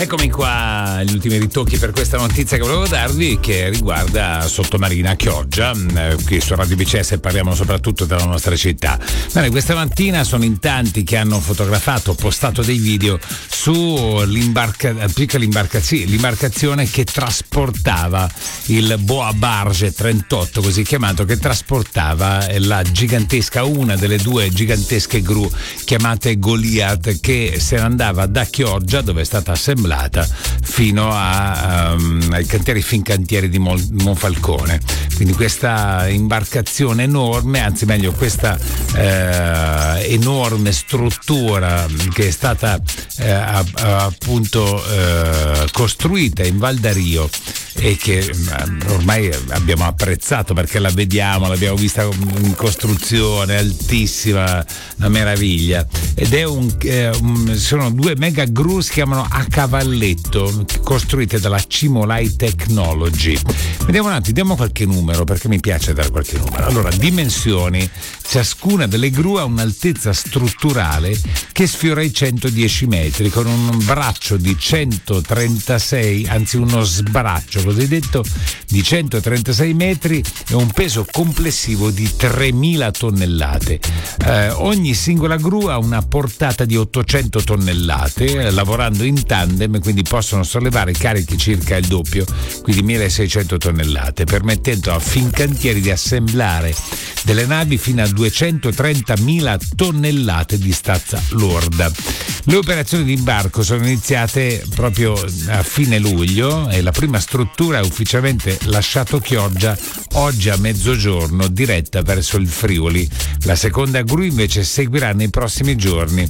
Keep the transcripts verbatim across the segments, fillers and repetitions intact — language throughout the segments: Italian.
Eccomi qua, gli ultimi ritocchi per questa notizia che volevo darvi, che riguarda Sottomarina Chioggia. Qui su Radio B C S parliamo soprattutto della nostra città. Bene, questa mattina sono in tanti che hanno fotografato, postato dei video sull'imbarca, piccola imbarcazione, l'imbarcazione che trasportava il Boa Barge trentotto, così chiamato, che trasportava la gigantesca, una delle due gigantesche gru chiamate Goliath, che se ne andava da Chioggia, dove è stata assemblata, fino a, um, ai cantieri Fincantieri di Mon- Monfalcone. Quindi questa imbarcazione enorme, anzi meglio questa eh, enorme struttura che è stata eh, a, a, appunto eh, costruita in Val d'Ario e che ormai abbiamo apprezzato perché la vediamo, l'abbiamo vista in costruzione, altissima, una meraviglia, ed è un, eh, un sono due mega gru, si chiamano a cavalletto, costruite dalla Cimolai Technology. Vediamo un attimo, diamo qualche numero perché mi piace dare qualche numero. Allora, dimensioni: ciascuna delle gru ha un'altezza strutturale che sfiora i centodieci metri, con un braccio di centotrentasei, anzi uno sbraccio cosiddetto di centotrentasei metri e un peso complessivo di tremila tonnellate. Eh, ogni singola gru ha una portata di ottocento tonnellate, eh, lavorando in tandem, quindi possono sollevare carichi circa il doppio, quindi milleseicento tonnellate, permettendo a Fincantieri di assemblare delle navi fino a duecentotrentamila tonnellate di stazza lorda. Le operazioni di imbarco sono iniziate proprio a fine luglio e la prima struttura ha ufficialmente lasciato Chioggia oggi a mezzogiorno, diretta verso il Friuli. La seconda gru invece seguirà nei prossimi giorni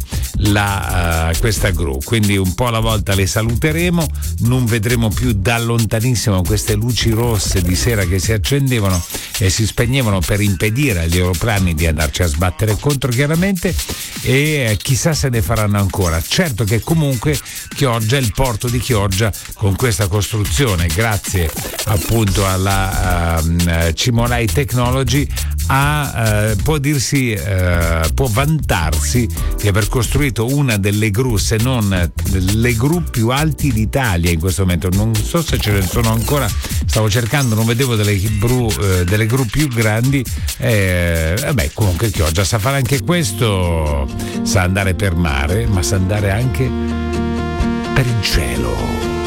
la, uh, questa gru, quindi un po' alla volta le saluteremo, non vedremo più da lontanissimo queste luci rosse di sera che si accendevano e si spegnevano per impedire agli aeroplani di andarci a sbattere contro, chiaramente, e chissà se ne faranno ancora. Certo che comunque Chioggia, il porto di Chioggia, con questa costruzione, grazie appunto alla uh, Cimolai Technology, ha, uh, può dirsi, uh, può vantarsi di aver costruito una delle gru, se non le gru più alti d'Italia in questo momento. Non so se ce ne sono ancora, stavo cercando, non vedevo delle gru, uh, delle gru più grandi. Eh, vabbè, comunque Chioggia sa fare anche questo, sa andare per mare, ma sa andare anche per il cielo.